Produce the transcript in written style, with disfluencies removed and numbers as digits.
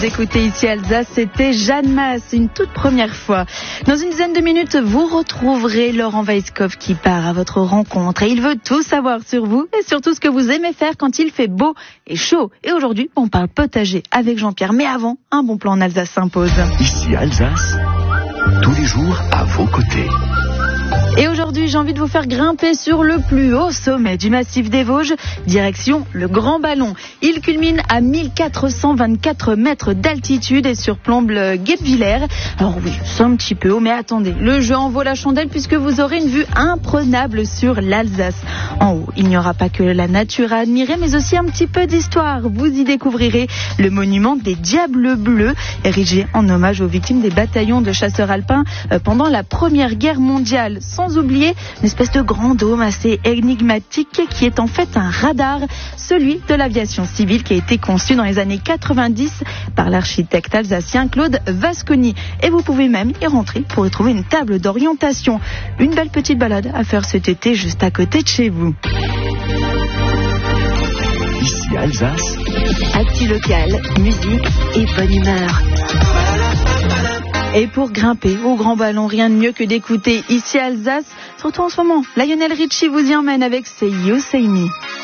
Vous écoutez ici Alsace, c'était Jeanne Masse, une toute première fois. Dans une dizaine de minutes, vous retrouverez Laurent Weisskopf qui part à votre rencontre et il veut tout savoir sur vous et surtout ce que vous aimez faire quand il fait beau et chaud. Et aujourd'hui, on parle potager avec Jean-Pierre. Mais avant, un bon plan en Alsace s'impose. Ici Alsace, tous les jours à vos côtés. Et aujourd'hui, j'ai envie de vous faire grimper sur le plus haut sommet du massif des Vosges, direction le Grand Ballon. Il culmine à 1424 mètres d'altitude et surplombe le Guebwiller. Alors oui, c'est un petit peu haut, mais attendez, le jeu en vaut la chandelle puisque vous aurez une vue imprenable sur l'Alsace. En haut, il n'y aura pas que la nature à admirer, mais aussi un petit peu d'histoire. Vous y découvrirez le monument des Diables Bleus, érigé en hommage aux victimes des bataillons de chasseurs alpins pendant la Première Guerre mondiale. Sans oublier une espèce de grand dôme assez énigmatique qui est en fait un radar, celui de l'aviation civile qui a été conçu dans les années 90 par l'architecte alsacien Claude Vasconi. Et vous pouvez même y rentrer pour y trouver une table d'orientation. Une belle petite balade à faire cet été juste à côté de chez vous. Ici Alsace, Actu local, musique et bonne humeur. Et pour grimper au Grand Ballon, rien de mieux que d'écouter ici Alsace, surtout en ce moment. Lionel Richie vous y emmène avec Say You, Say Me.